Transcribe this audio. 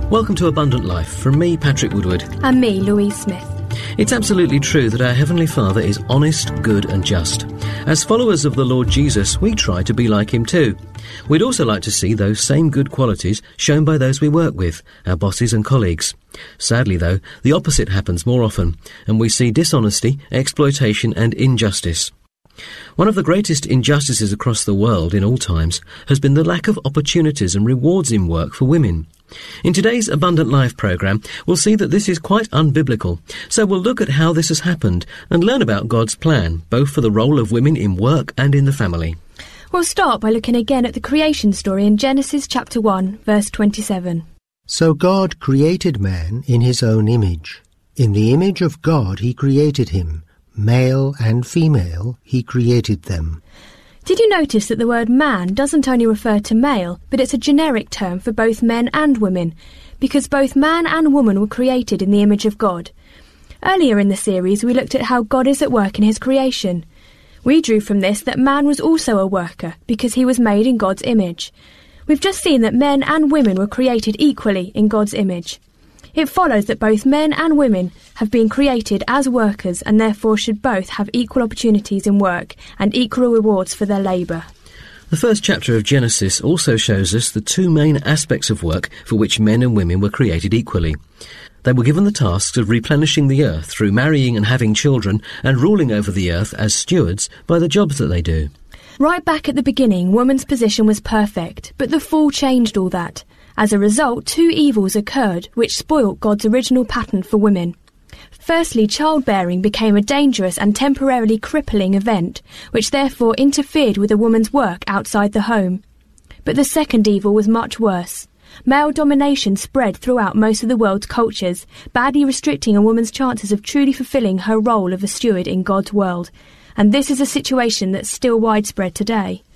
Welcome to Abundant Life from me, Patrick Woodward. And me, Louise Smith. It's absolutely true that our Heavenly Father is honest, good and just. As followers of the Lord Jesus, we try to be like him too. We'd also like to see those same good qualities shown by those we work with, our bosses and colleagues. Sadly, though, the opposite happens more often, and we see dishonesty, exploitation and injustice. One of the greatest injustices across the world in all times has been the lack of opportunities and rewards in work for women. In today's Abundant Life programme, we'll see that this is quite unbiblical, so we'll look at how this has happened and learn about God's plan, both for the role of women in work and in the family. We'll start by looking again at the creation story in Genesis chapter 1, verse 27. So God created man in his own image. In the image of God he created him. Male and female he created them. Did you notice that the word man doesn't only refer to male, but it's a generic term for both men and women, because both man and woman were created in the image of God. Earlier in the series, we looked at how God is at work in his creation. We drew from this that man was also a worker, because he was made in God's image. We've just seen that men and women were created equally in God's image. It follows that both men and women have been created as workers and therefore should both have equal opportunities in work and equal rewards for their labour. The first chapter of Genesis also shows us the two main aspects of work for which men and women were created equally. They were given the tasks of replenishing the earth through marrying and having children and ruling over the earth as stewards by the jobs that they do. Right back at the beginning, woman's position was perfect, but the fall changed all that. As a result, two evils occurred which spoilt God's original pattern for women. Firstly, childbearing became a dangerous and temporarily crippling event, which therefore interfered with a woman's work outside the home. But the second evil was much worse. Male domination spread throughout most of the world's cultures, badly restricting a woman's chances of truly fulfilling her role of a steward in God's world. And this is a situation that's still widespread today.